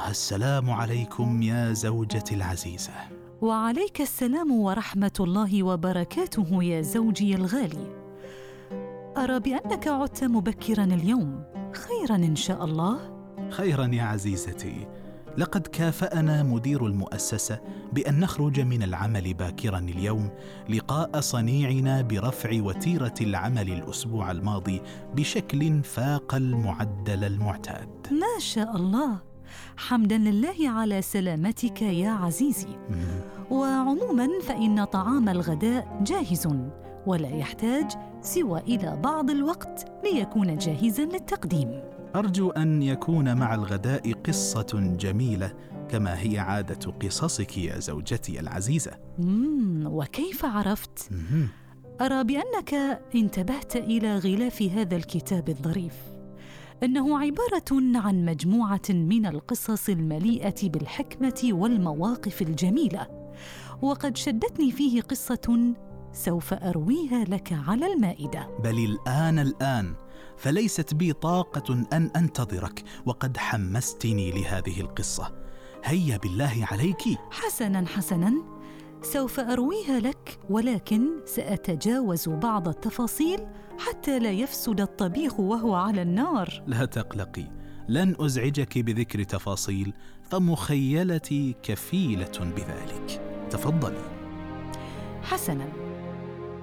السلام عليكم يا زوجتي العزيزة. وعليك السلام ورحمة الله وبركاته يا زوجي الغالي. أرى بأنك عدت مبكراً اليوم، خيراً إن شاء الله؟ خيراً يا عزيزتي، لقد كافأنا مدير المؤسسة بأن نخرج من العمل باكراً اليوم لقاء صنيعنا برفع وتيرة العمل الأسبوع الماضي بشكل فاق المعدل المعتاد. ما شاء الله، حمداً لله على سلامتك يا عزيزي. وعموماً فإن طعام الغداء جاهز، ولا يحتاج سوى إلى بعض الوقت ليكون جاهزاً للتقديم. أرجو أن يكون مع الغداء قصة جميلة كما هي عادة قصصك يا زوجتي العزيزة. وكيف عرفت؟ أرى بأنك انتبهت إلى غلاف هذا الكتاب الظريف، إنه عبارة عن مجموعة من القصص المليئة بالحكمة والمواقف الجميلة، وقد شدتني فيه قصة سوف أرويها لك على المائدة. بل الآن، فليست بي طاقة أن أنتظرك، وقد حمستني لهذه القصة. هيا بالله عليك. حسناً، سوف أرويها لك، ولكن سأتجاوز بعض التفاصيل حتى لا يفسد الطبيخ وهو على النار. لا تقلقي، لن أزعجك بذكر تفاصيل، فمخيلتي كفيلة بذلك. تفضلي. حسناً،